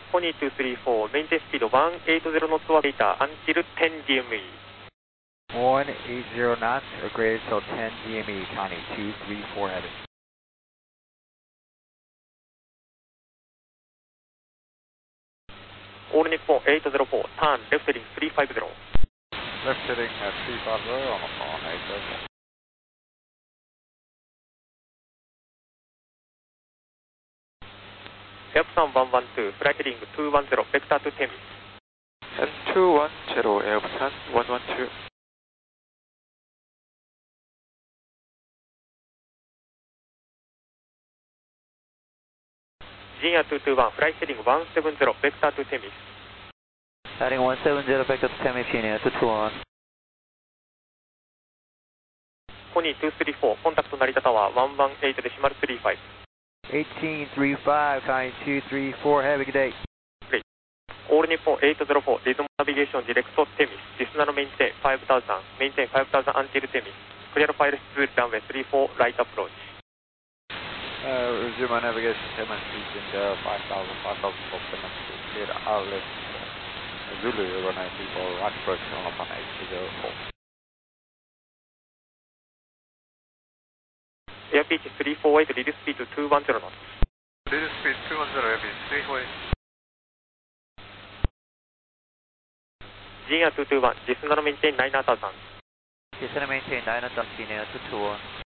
Pony 234, maintain speed 180 knots or greater until 10 DME. 180 knots or greater till 10 DME, counting 234 heavy. All Nippon 804, turn left heading 350. Left heading at 350 on the phone, 804. Airpsan 112, flight heading 210, vector to Temis. And 210, Airpsan 112. Jin 221, flight heading 170, vector to Temis. Heading 170, vector to Temis, Jin 221. Pony 234, contact Narita Tower 118.35. 1835, counting 234 heavy, good day. All Nippon 804, resume navigation direct to Temis. Disnano maintain 5000, maintain 5000 until Temis. Clear file to runway 34, right approach. Resume our navigation, Temis, reaching 5000, 5000 for Temis, clear outlet, Zulu, Euro 94, right approach on upon 804. Airspeed 348, reduce speed to 210 knots. Reduce speed 210, heavy 348. Jin 221, Disnano maintain 9000. Disnano maintain 9000, Jin 221.